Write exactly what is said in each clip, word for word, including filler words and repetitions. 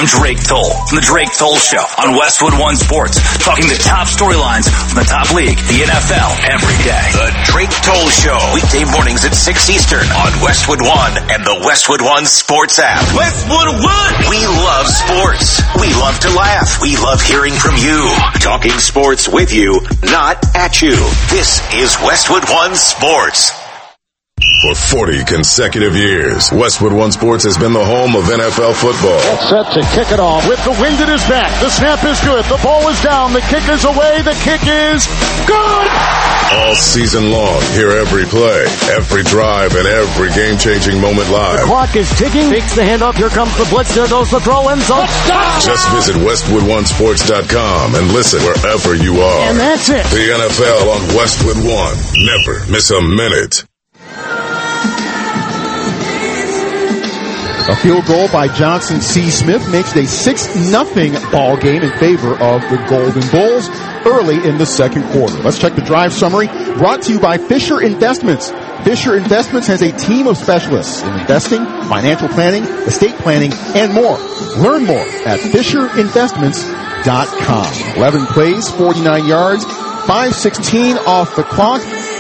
I'm Drake Toll from the Drake Toll Show on Westwood One Sports, talking the top storylines from the top league, the N F L, every day. The Drake Toll Show, weekday mornings at six Eastern on Westwood One and the Westwood One Sports app. Westwood One! We love sports. We love to laugh. We love hearing from you. Talking sports with you, not at you. This is Westwood One Sports. For forty consecutive years, Westwood One Sports has been the home of N F L football. It's set to kick it off with the wind at his back. The snap is good. The ball is down. The kick is away. The kick is good. All season long, hear every play, every drive, and every game-changing moment live. The clock is ticking. Takes the handoff. Here comes the blitz. There goes the throw in zone. Just visit Westwood One Sports dot com and listen wherever you are. And that's it. The N F L on Westwood One. Never miss a minute. A field goal by Johnson C. Smith makes it a six nothing ball game in favor of the Golden Bulls early in the second quarter. Let's check the drive summary brought to you by Fisher Investments. Fisher Investments has a team of specialists in investing, financial planning, estate planning, and more. Learn more at Fisher Investments dot com. eleven plays, forty-nine yards, five sixteen off the clock.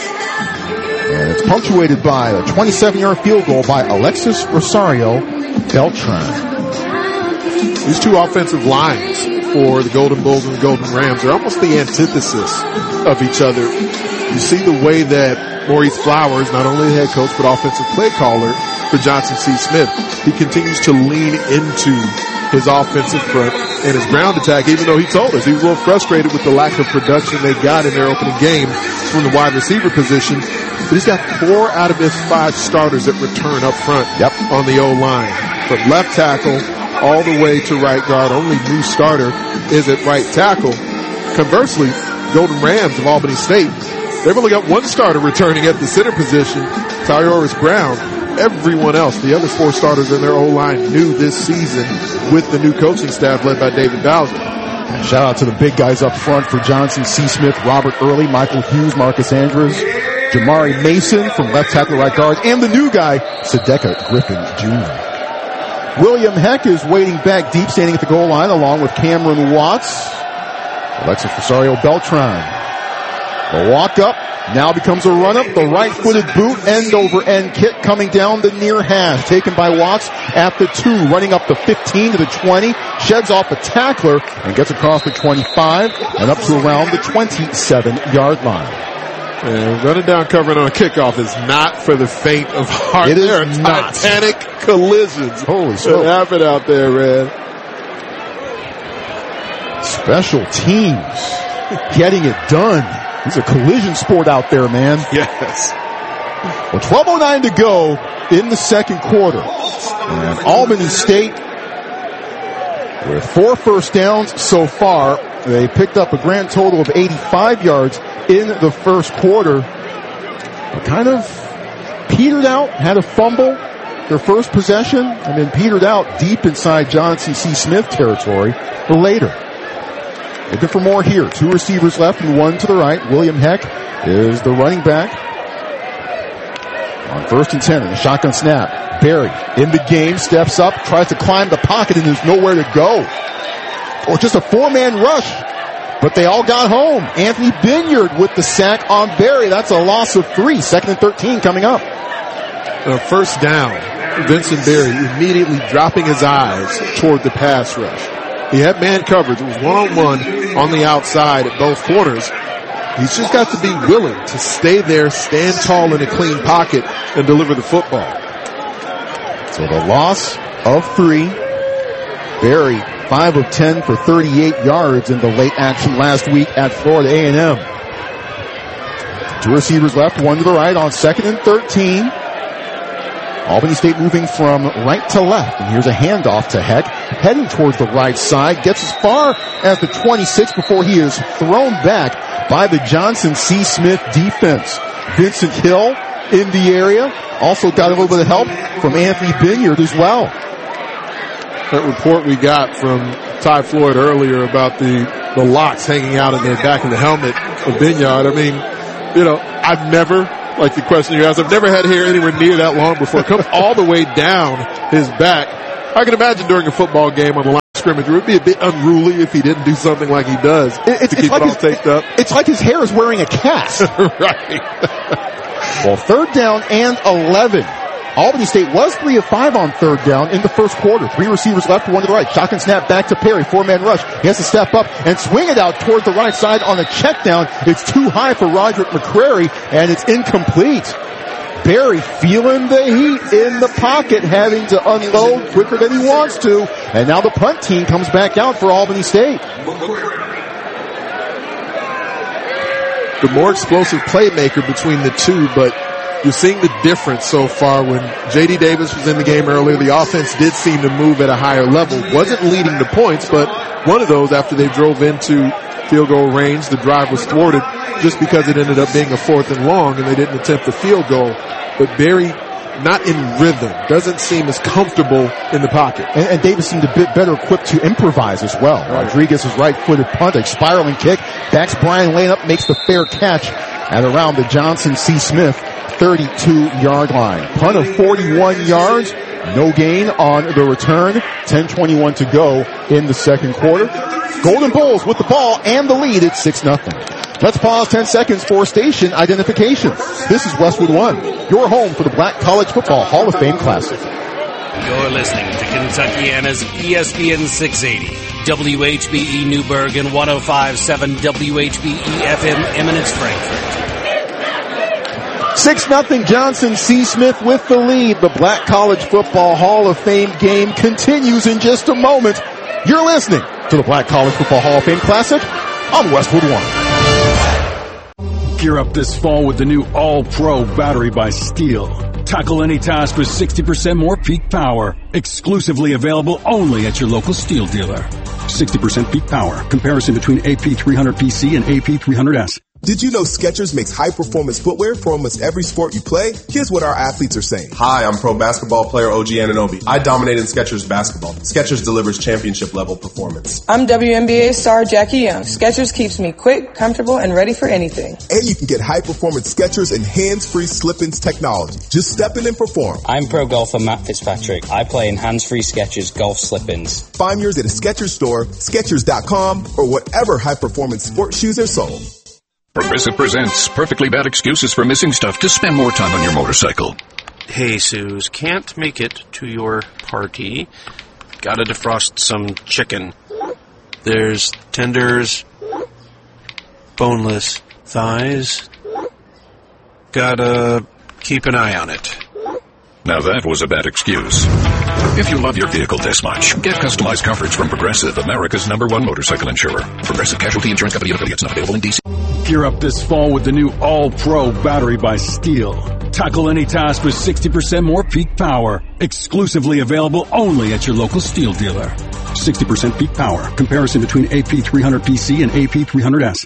And it's punctuated by a twenty-seven-yard field goal by Alexis Rosario Beltran. These two offensive lines for the Golden Bulls and the Golden Rams are almost the antithesis of each other. You see the way that Maurice Flowers, not only the head coach but offensive play caller for Johnson C. Smith, he continues to lean into his offensive front and his ground attack, even though he told us he was a little frustrated with the lack of production they got in their opening game from the wide receiver position. But he's got four out of his five starters that return up front yep. on the O-line. From left tackle all the way to right guard. Only new starter is at right tackle. Conversely, Golden Rams of Albany State, they've only got one starter returning at the center position, Tyrorus Brown. Everyone else, the other four starters in their O-line, new this season with the new coaching staff led by David Bowser. And shout out to the big guys up front for Johnson C. Smith, Robert Early, Michael Hughes, Marcus Andrews, Jamari Mason from left tackle, right guard, and the new guy, Sadeka Griffin Junior William Heck is waiting back deep, standing at the goal line, along with Cameron Watts. Alexis Rosario Beltran. The walk up now becomes a run up. The right-footed boot, end over end kick coming down the near hash, taken by Watts at the two, running up the fifteen to the twenty, sheds off a tackler and gets across the twenty-five and up to around the twenty-seven-yard line. And running down covering on a kickoff is not for the faint of heart. It is there are not. Titanic collisions. Holy smokes. That happen out there, man. Special teams getting it done. It's a collision sport out there, man. Yes. Well, twelve oh nine to go in the second quarter. And Albany State, with four first downs so far, they picked up a grand total of eighty-five yards in the first quarter. They kind of petered out, had a fumble their first possession, and then petered out deep inside Johnson C. Smith territory later. Looking for more here. Two receivers left and one to the right. William Heck is the running back. On first and ten, and a shotgun snap. Barry in the game, steps up, tries to climb the pocket, and there's nowhere to go. Or just a four-man rush. But they all got home. Anthony Binyard with the sack on Barry. That's a loss of three. Second and thirteen coming up. Uh, first down. Vincent Barry immediately dropping his eyes toward the pass rush. He had man coverage. It was one-on-one on the outside at both corners. He's just got to be willing to stay there, stand tall in a clean pocket, and deliver the football. So the loss of three. Barry, five of ten for thirty-eight yards in the late action last week at Florida A and M. Two receivers left, one to the right on second and thirteen. Albany State moving from right to left. And here's a handoff to Heck, heading towards the right side. Gets as far as the twenty-six before he is thrown back by the Johnson C. Smith defense. Vincent Hill in the area. Also got a little bit of help from Anthony Binyard as well. That report we got from Ty Floyd earlier about the, the locks hanging out in the back of the helmet of Binyard. I mean, you know, I've never, like the question you asked, I've never had hair anywhere near that long before. It comes all the way down his back. I can imagine during a football game on the line. scrimmage. It would be a bit unruly if he didn't do something like he does it, it's, to keep it's like it all his, taped up. It's like his hair is wearing a cast. Right. Well, third down and eleven. Albany State was three of five on third down in the first quarter. Three receivers left, one to the right. Shotgun snap back to Perry. Four-man rush. He has to step up and swing it out toward the right side on a check down. It's too high for Roderick McCrary, and it's incomplete. Perry feeling the heat in the pocket, having to unload quicker than he wants to. And now the punt team comes back out for Albany State. The more explosive playmaker between the two, but you're seeing the difference so far. When J D Davis was in the game earlier, the offense did seem to move at a higher level. Wasn't leading to points, but one of those, after they drove into field goal range, the drive was thwarted just because it ended up being a fourth and long and they didn't attempt the field goal. But Barry, not in rhythm, doesn't seem as comfortable in the pocket. And, and Davis seemed a bit better equipped to improvise as well. Right. Rodriguez's right-footed punt, a spiraling kick, backs Brian Lane up, makes the fair catch at around the Johnson C. Smith thirty-two yard line. Punt of forty-one yards. No gain on the return. ten twenty-one to go in the second quarter. Golden Bulls with the ball and the lead at six nothing. Let's pause ten seconds for station identification. This is Westwood One, your home for the Black College Football Hall of Fame Classic. You're listening to Kentuckiana's E S P N six eighty, W H B E Newburgh, and one oh five point seven W H B E F M Eminence Frankfurt. six nothing Johnson C. Smith with the lead. The Black College Football Hall of Fame game continues in just a moment. You're listening to the Black College Football Hall of Fame Classic on Westwood One. Gear up this fall with the new All-Pro battery by Steel. Tackle any task with sixty percent more peak power. Exclusively available only at your local Steel dealer. sixty percent peak power. Comparison between A P three hundred P C and A P three hundred S. Did you know Skechers makes high-performance footwear for almost every sport you play? Here's what our athletes are saying. Hi, I'm pro basketball player O G Anunoby. I dominate in Skechers basketball. Skechers delivers championship-level performance. I'm W N B A star Jackie Young. Skechers keeps me quick, comfortable, and ready for anything. And you can get high-performance Skechers and hands-free slip-ins technology. Just step in and perform. I'm pro golfer Matt Fitzpatrick. I play in hands-free Skechers golf slip-ins. Find yours at a Skechers store, Skechers dot com, or whatever high-performance sports shoes are sold. Progressive presents Perfectly Bad Excuses for Missing Stuff to Spend More Time on Your Motorcycle. Hey, Suze, can't make it to your party. Gotta defrost some chicken. There's tenders, boneless thighs. Gotta keep an eye on it. Now that was a bad excuse. If you love your vehicle this much, get customized coverage from Progressive, America's number one motorcycle insurer. Progressive Casualty Insurance Company and affiliates, not available in D C. Gear up this fall with the new All-Pro battery by Steel. Tackle any task with sixty percent more peak power. Exclusively available only at your local Steel dealer. sixty percent peak power. Comparison between A P three hundred P C and A P three hundred S.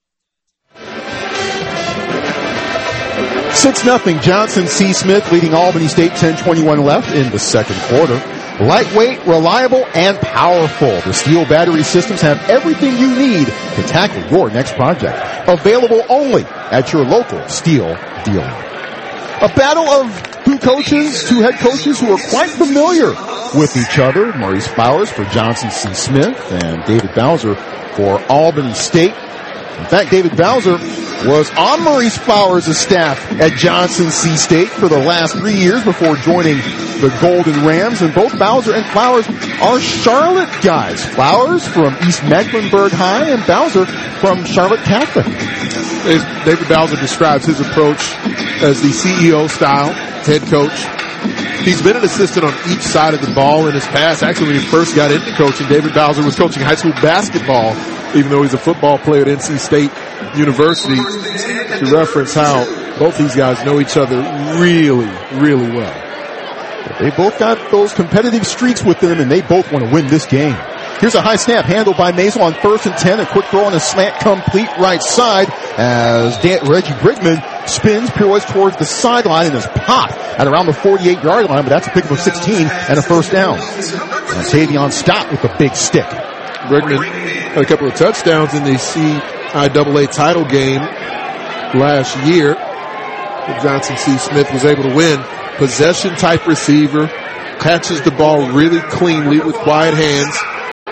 six nothing Johnson C. Smith leading Albany State, ten twenty-one left in the second quarter. Lightweight, reliable, and powerful. The Steel battery systems have everything you need to tackle your next project. Available only at your local Steel dealer. A battle of two coaches, two head coaches who are quite familiar with each other. Maurice Flowers for Johnson C. Smith and David Bowser for Albany State. In fact, David Bowser was on Maurice Flowers' staff at Johnson C. State for the last three years before joining the Golden Rams. And both Bowser and Flowers are Charlotte guys. Flowers from East Mecklenburg High and Bowser from Charlotte Catholic. David Bowser describes his approach as the C E O style head coach. He's been an assistant on each side of the ball in his past. Actually, when he first got into coaching, David Bowser was coaching high school basketball, even though he's a football player at N C State University, to reference how both these guys know each other really, really well. They both got those competitive streaks with them, and they both want to win this game. Here's a high snap handled by Maisel on first and ten. A quick throw on a slant complete right side as Dan- Reggie Brickman spins, pirouettes towards the sideline, and is popped at around the forty-eight yard line, but that's a pick of sixteen and a first down. And Tavion stopped with a big stick. Brickman had a couple of touchdowns in the C I A A title game last year. Johnson C. Smith was able to win. Possession type receiver, catches the ball really cleanly with quiet hands.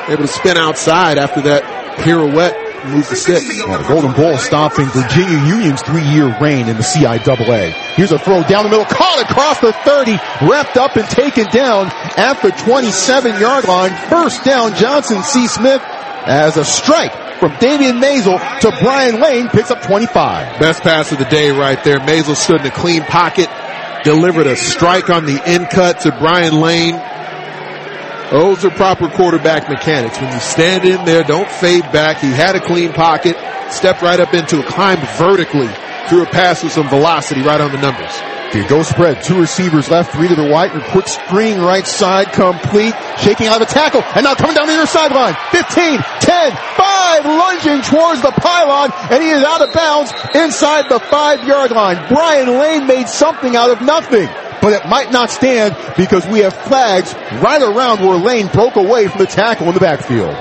able to spin outside after that pirouette. Moves the sticks. Yeah, the Golden Bulls stopping Virginia Union's three-year reign in the C I A A. Here's a throw down the middle, caught across the thirty, wrapped up and taken down at the twenty-seven-yard line. First down, Johnson C. Smith as a strike from Damian Maisel to Brian Lane picks up twenty-five. Best pass of the day right there. Maisel stood in a clean pocket, delivered a strike on the in cut to Brian Lane. Those are proper quarterback mechanics. When you stand in there, don't fade back. He had a clean pocket, stepped right up into it, climbed vertically, threw a pass with some velocity right on the numbers. The go spread, two receivers left, three to the right, and quick screen right side complete, shaking out of a tackle, and now coming down the near sideline. fifteen, ten, five, lunging towards the pylon, and he is out of bounds inside the five-yard line. Brian Lane made something out of nothing. But it might not stand because we have flags right around where Lane broke away from the tackle in the backfield.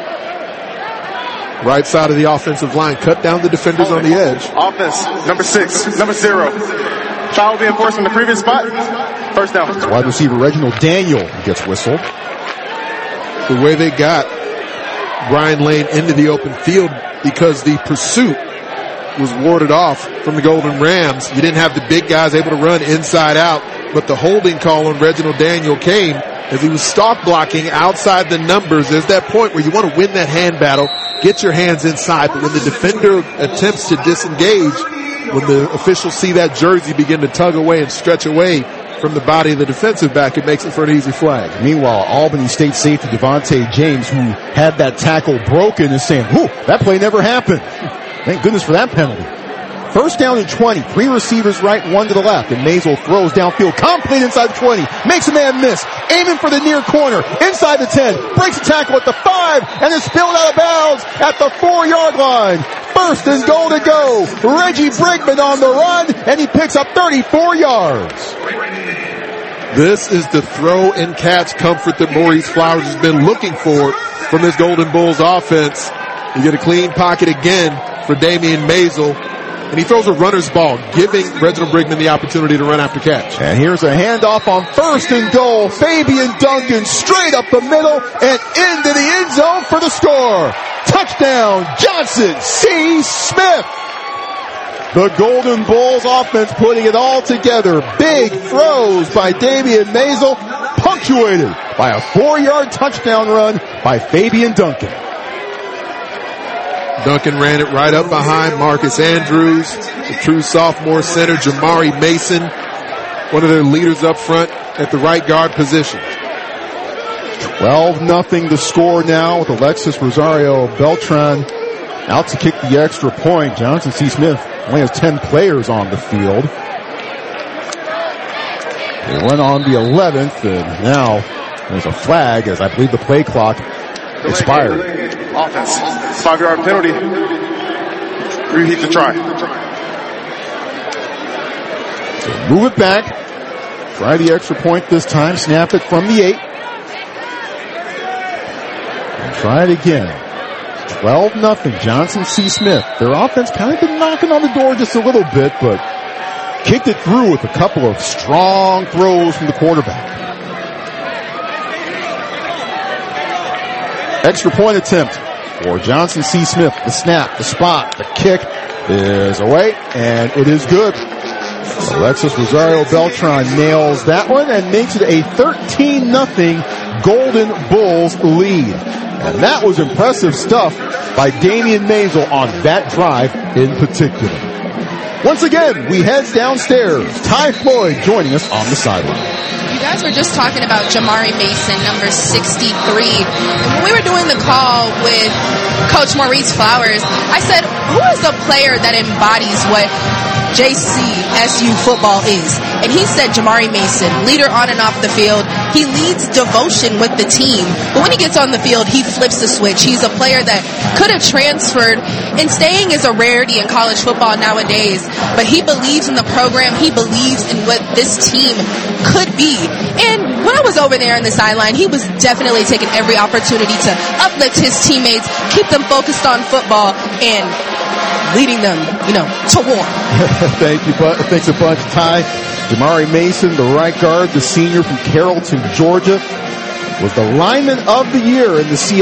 Right side of the offensive line, cut down the defenders on the edge. Offense, number six, number zero. Foul being forced from the previous spot. First down. Wide receiver Reginald Daniel gets whistled. The way they got Brian Lane into the open field because the pursuit was warded off from the Golden Rams. You didn't have the big guys able to run inside out, but the holding call on Reginald Daniel came as he was stalk blocking outside the numbers. There's that point where you want to win that hand battle, get your hands inside, but when the defender attempts to disengage, when the officials see that jersey begin to tug away and stretch away from the body of the defensive back, it makes it for an easy flag. Meanwhile, Albany State safety Devontae James, who had that tackle broken, is saying, whew, that play never happened. Thank goodness for that penalty. First down and twenty. Three receivers right, one to the left. And Maisel throws downfield. Complete inside the twenty. Makes a man miss. Aiming for the near corner. Inside the ten. Breaks a tackle at the five. And is spilled out of bounds at the four-yard line. First and goal to go. Reggie Brinkman on the run. And he picks up thirty-four yards. This is the throw and catch comfort that Maurice Flowers has been looking for from this Golden Bulls offense. You get a clean pocket again for Damian Maisel, and he throws a runner's ball, giving Reginald Brinkman the opportunity to run after catch. And here's a handoff on first and goal. Fabian Duncan straight up the middle and into the end zone for the score. Touchdown, Johnson C. Smith. The Golden Bulls offense putting it all together. Big throws by Damian Maisel, punctuated by a four-yard touchdown run by Fabian Duncan. Duncan ran it right up behind Marcus Andrews, the true sophomore center, Jamari Mason, one of their leaders up front at the right guard position. twelve nothing the score now with Alexis Rosario Beltran out to kick the extra point. Johnson C. Smith only has ten players on the field. They went on the eleventh, and now there's a flag as I believe the play clock expired. Offense, five-yard penalty. Reheat the try. So move it back. Try the extra point this time. Snap it from the eight. And try it again. twelve nothing. Johnson C. Smith. Their offense kind of been knocking on the door just a little bit, but kicked it through with a couple of strong throws from the quarterback. Extra point attempt for Johnson C. Smith. The snap, the spot, the kick is away, and it is good. Alexis Rosario Beltran nails that one and makes it a thirteen nothing Golden Bulls lead. And that was impressive stuff by Damian Maisel on that drive in particular. Once again, we head downstairs. Ty Floyd joining us on the sideline. You guys were just talking about Jamari Mason, number sixty-three. And when we were doing the call with Coach Maurice Flowers, I said, who is the player that embodies what J C S U football is? And he said Jamari Mason, leader on and off the field. He leads devotion with the team. But when he gets on the field, he flips the switch. He's a player that could have transferred, and staying is a rarity in college football nowadays. But he believes in the program. He believes in what this team could be. And when I was over there on the sideline, he was definitely taking every opportunity to uplift his teammates, keep them focused on football, and leading them, you know, to war. Thank you. Thanks a bunch, Ty. Jamari Mason, the right guard, the senior from Carrollton, Georgia, was the lineman of the year in the C